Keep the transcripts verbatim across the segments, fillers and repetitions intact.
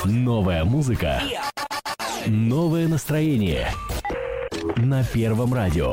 Новая музыка. Новое настроение. На Первом радио.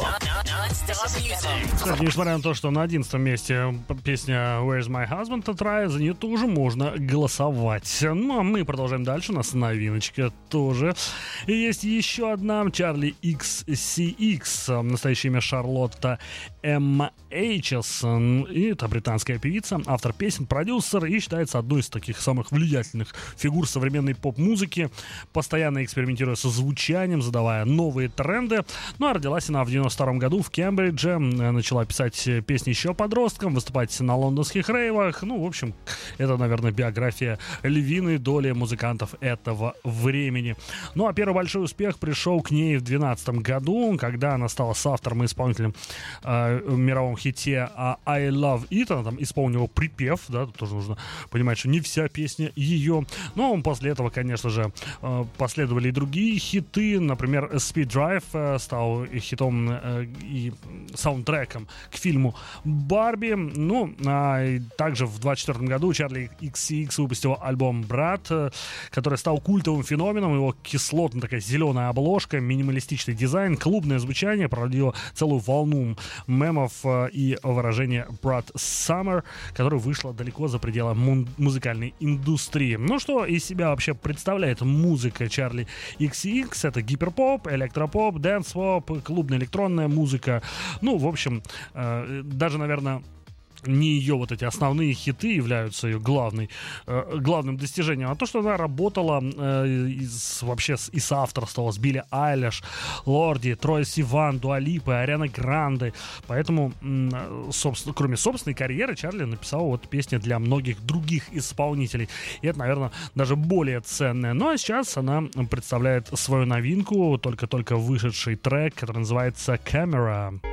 Кстати, несмотря на то, что на одиннадцатом месте песня «Where's My Husband» от Рая, за нее тоже можно голосовать. Ну, а мы продолжаем дальше. У нас новиночка тоже. И есть еще одна. Charli икс си икс. Настоящее имя Шарлотта Эмма Эйчесон. И это британская певица, автор песен, продюсер и считается одной из таких самых влиятельных фигур современной поп-музыки. Постоянно экспериментируя со звучанием, задавая новые тренды. Ну, а родилась она в девяносто втором году в Кембридже. Начала писать песни еще подростком, выступать на лондонских рейвах. Ну, в общем, это, наверное, биография львиной доли музыкантов этого времени. Ну, а первый большой успех пришел к ней в две тысячи двенадцатом году, когда она стала соавтором и исполнителем э, в мировом хите I Love It. Она там исполнила припев, да, тут тоже нужно понимать, что не вся песня ее. Но после этого, конечно же, э, последовали и другие хиты. Например, Speed Drive э, стал хитом э, и саундтреком к фильму «Барби». Ну, а также в двадцать четвёртом году Charli икс си икс выпустила альбом «Брат», который стал культовым феноменом. Его кислотная такая зеленая обложка, минималистичный дизайн, клубное звучание породило целую волну мемов и выражения «Брат Summer», которое вышло далеко за пределы му- музыкальной индустрии. Ну, что из себя вообще представляет музыка Charli икс си икс? Это гиперпоп, электропоп, дэнс-поп, клубная электронная музыка. Ну, в общем, э, даже, наверное, не ее вот эти основные хиты являются ее главной, э, главным достижением, а то, что она работала э, из, вообще с, и соавторствовала с Билли Айлиш, Лорди, Трой Сиван, Дуа Липа, Ариана Гранде. Поэтому, э, собственно, кроме собственной карьеры, Чарли написала вот песни для многих других исполнителей. И это, наверное, даже более ценное. Ну, а сейчас она представляет свою новинку, только-только вышедший трек, который называется «Camera».